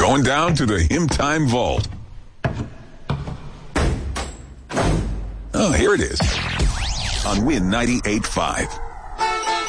Going down to the Hymn Time Vault. Oh, here it is. On Win 98.5.